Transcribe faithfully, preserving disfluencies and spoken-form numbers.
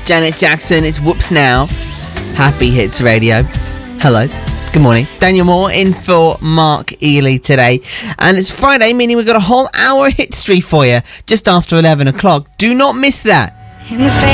Janet Jackson, it's Whoops Now. Happy Hits Radio. Hello. Good morning. Daniel Moore in for Mark Ely today. And it's Friday, meaning we've got a whole hour history for you just after eleven o'clock. Do not miss that. In the